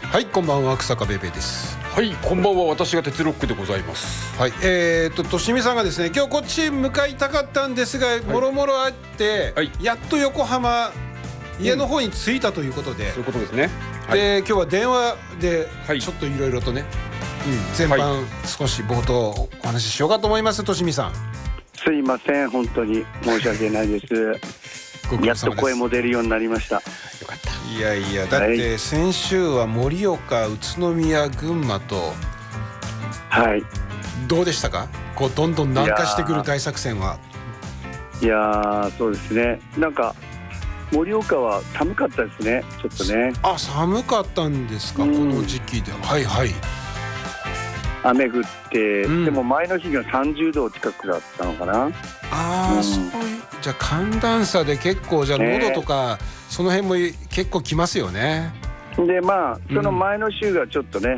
はい、こんばんは、草加ベイベーです。 はい、こんばんは、私が鉄ロックでございます。 はい、としみさんがですね、今日こっち向かいたかったんですが、もろもろあって、はい、やっと横浜家の方に着いたということで、 そういうことですね。 で、今日は電話でちょっといろいろとね、前半少し冒頭お話ししようかと思います。としみさん、 すいません、本当に申し訳ないですやっと声も出るようになりました。よかった。いやいや、だって先週は盛岡、宇都宮、群馬と、 はい、どうでしたか、こうどんどん南下してくる大作戦は。 いやそうですね、なんか盛岡は寒かったですね、ちょっとね。 あ、寒かったんですか、この時期で。はいはい、 雨降って、でも前の日が30度近くだったのかな。 そういう、じゃあ寒暖差で結構、じゃあ喉とか、その辺も結構きますよね。 で、まあその前の週がちょっとね、